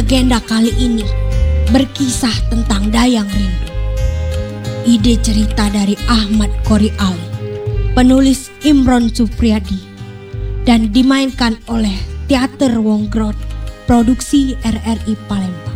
Legenda kali ini berkisah tentang Dayang Rindu. Ide cerita dari Ahmad Qori Ali, penulis Imron Supriyadi, dan dimainkan oleh Teater Wonggrod, produksi RRI Palembang.